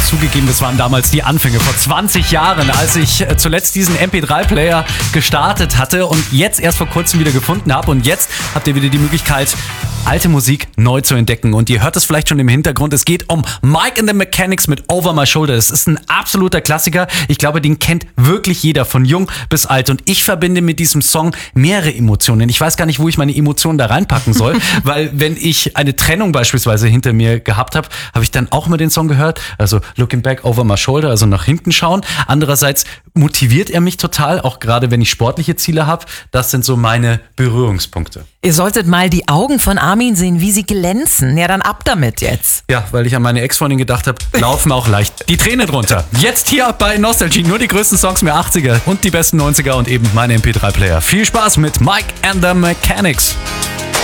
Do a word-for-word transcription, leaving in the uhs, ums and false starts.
zugegeben, das waren damals die Anfänge, vor zwanzig Jahren, als ich zuletzt diesen M P drei Player gestartet hatte und jetzt erst vor kurzem wieder gefunden habe. Und jetzt habt ihr wieder die Möglichkeit, alte Musik neu zu entdecken. Und ihr hört es vielleicht schon im Hintergrund. Es geht um Mike and the Mechanics mit Over My Shoulder. Das ist ein absoluter Klassiker. Ich glaube, den kennt wirklich jeder, von jung bis alt. Und ich verbinde mit diesem Song mehrere Emotionen. Ich weiß gar nicht, wo ich meine Emotionen da reinpacken soll, weil wenn ich eine Trennung beispielsweise hinter mir gehabt habe, habe ich dann auch mal den Song gehört. Also Looking Back Over My Shoulder, also nach hinten schauen. Andererseits motiviert er mich total, auch gerade wenn ich sportliche Ziele habe. Das sind so meine Berührungspunkte. Ihr solltet mal die Augen von Armin sehen, wie sie glänzen. Ja, dann ab damit jetzt. Ja, weil ich an meine Ex-Freundin gedacht habe, laufen auch leicht die Tränen runter. Jetzt hier bei Nostalgie nur die größten Songs der achtziger und die besten neunziger und eben meine M P drei Player. Viel Spaß mit Mike and the Mechanics.